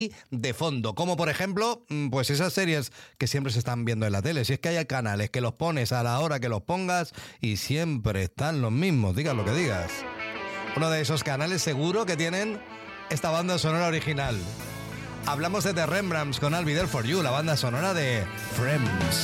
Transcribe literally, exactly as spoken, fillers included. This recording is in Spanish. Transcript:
de fondo, como por ejemplo, pues esas series que siempre se están viendo en la tele. Si es que hay canales que los pones a la hora que los pongas y siempre están los mismos, digas lo que digas. Uno de esos canales seguro que tienen esta banda sonora original. Hablamos de The Rembrandts con I'll Be There For You, la banda sonora de Friends.